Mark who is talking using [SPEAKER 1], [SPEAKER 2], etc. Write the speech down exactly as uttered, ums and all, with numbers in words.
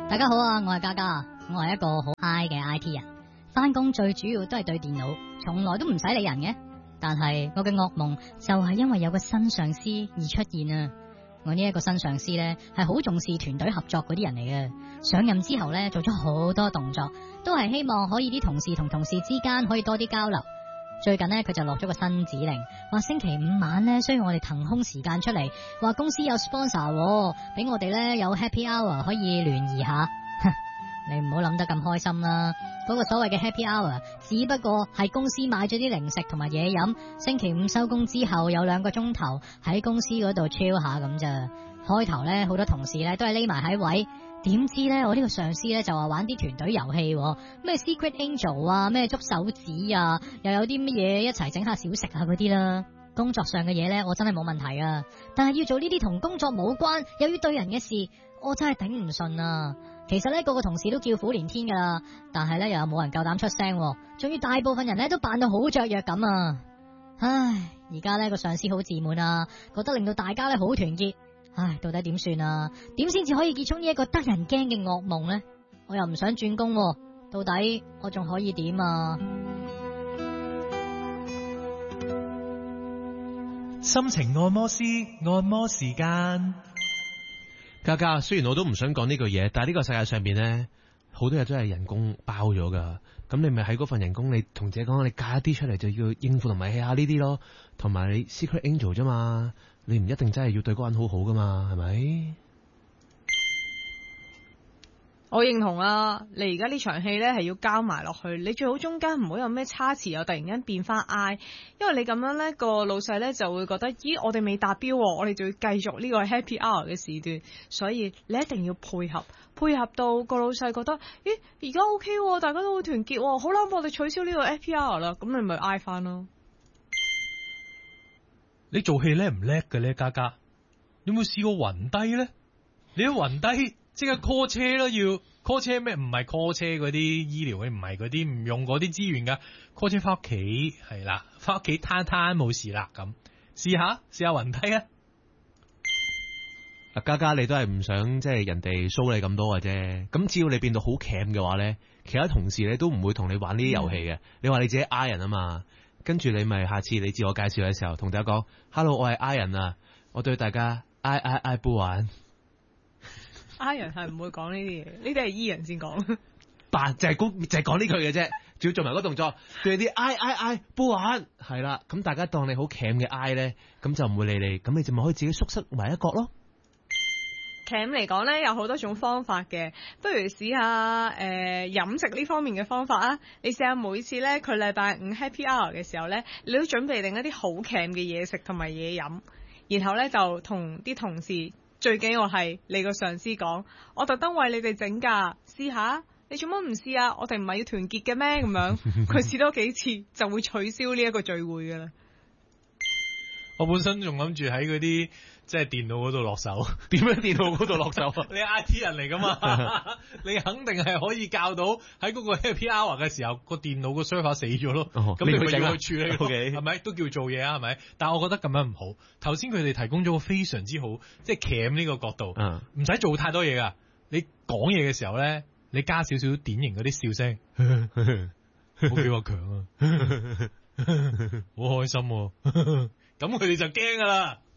[SPEAKER 1] 大家好啊，我係嘉嘉，我係一個好 I 嘅 I T 人，翻工最主要都係對電腦，從來都唔使理人嘅。但係我嘅噩夢就係因為有個新上司而出現啊！我呢一個新上司呢，係好重視團隊合作嗰啲人嚟嘅，上任之後呢，做咗好多動作，都係希望可以啲同事同同事之間可以多啲交流。最近呢，佢就落咗個新指令，話星期五晚呢，需要我哋騰空時間出嚟，話公司有 sponsor，俾我哋呢有 happy hour 可以聯誼下。你唔好諗得咁開心啦，嗰個所謂嘅 happy hour 只不過係公司買咗啲零食同埋嘢飲，星期五收工之後有兩個鐘頭喺公司嗰度 chill 下咁咋。開頭呢，好多同事呢都係匿埋喺位，點知呢，我呢個上司呢就話玩啲團隊遊戲，咩 Secret Angel 啊，咩捉手指啊，又有啲乜嘢一齊整下小食啊嗰啲啦。工作上嘅嘢呢，我真係冇問題啊，但係要做呢啲同工作冇關又要對人嘅事，我真係頂唔順啊。其實呢，個個同事都叫苦連天噶啦，但係呢，又有冇人夠膽出聲，仲要大部分人呢都扮到好雀躍咁啊！唉，而家呢個上司好自滿啊，覺得令到大家呢好團結。唉，到底點算啊？點先至可以結束呢一個得人驚嘅噩夢呢？我又唔想轉工，到底我仲可以點啊？
[SPEAKER 2] 心情按摩師，按摩時間。
[SPEAKER 3] 嘉嘉，雖然我都唔想講呢句嘢，但係呢個世界上邊呢，好多嘢都係人工包咗噶。咁你咪喺嗰份人工，你同自己講，你加一啲出嚟就要應付同埋 hea 下呢啲咯。同埋你 Secret Angel 啫嘛，你唔一定真係要對嗰個人好好噶嘛，係咪？
[SPEAKER 4] 我認同啊，你而家呢場戲呢係要交埋落去，你最好中間唔好有咩差池又突然間變翻 I， 因為你咁樣呢個老細呢就會覺得，咦，我哋未達標，我哋就要繼續呢個 happy hour 嘅時段，所以你一定要配合，配合到個老細覺得，咦，而家 OK， 大家都好團結，好啦，我哋取消呢個 happy hour 啦，咁你咪 I 翻咯。
[SPEAKER 2] 你做戲叻唔叻嘅咧，嘉嘉？有冇試過暈低咧？你一暈低，即刻 call 車啦，要 call 車咩？唔係 call 車嗰啲醫療嘅，唔係嗰啲唔用嗰啲資源噶 ，call 車翻屋企係啦，翻屋企攤攤冇事啦，咁試下試下暈低啊！
[SPEAKER 3] 阿嘉嘉，你都係唔想即係人哋 show 你咁多嘅啫。咁只要你變到好 cam 嘅話咧，其他同事咧都唔會同你玩呢啲遊戲嘅。嗯、你話你自己 I 人啊嘛，跟住你咪下次你自我介紹嘅時候，同大家講 ，Hello， 我係 I 人啊，我對大家 I I I 不玩。
[SPEAKER 4] I 人係唔會講呢啲嘢，呢啲係 E 人先講。
[SPEAKER 3] 扮就係講就係講呢句嘅啫，仲要做埋嗰個動作，對啲 I I I 不玩，係啦。咁大家當你好 cam 嘅 I 咧，咁就唔會理你，咁你就咪可以自己縮塞埋一角咯。
[SPEAKER 4] cam 嚟講咧有好多種方法嘅，不如試下誒飲食呢方面嘅方法啊！你試下每次咧佢禮拜五 happy hour 嘅時候咧，你都準備定一啲好 cam 嘅嘢食同埋嘢飲，然後咧就同啲同事，最緊要係你個上司講，我特登為你哋整㗎，試下。你做乜唔試啊？我哋唔係要團結嘅咩？咁樣佢試多幾次就會取消呢一個聚會㗎啦。
[SPEAKER 2] 我本身仲諗住喺嗰啲即係電腦嗰度落手，點樣電腦嗰度落手啊？你 I T 人嚟噶嘛？你肯定係可以教到喺嗰個 happy hour 嘅時候，個電腦個 server 死咗咯。咁、哦、你咪要去處理咯，係咪？都叫做嘢啊，係咪？但係我覺得咁樣唔好。頭先佢哋提供咗個非常之好，即係 cam 呢個角度，唔使、嗯、做太多嘢噶。你講嘢嘅時候咧，你加少少典型嗰啲笑聲，好幾個強啊，好開心、啊。咁佢哋就驚噶啦。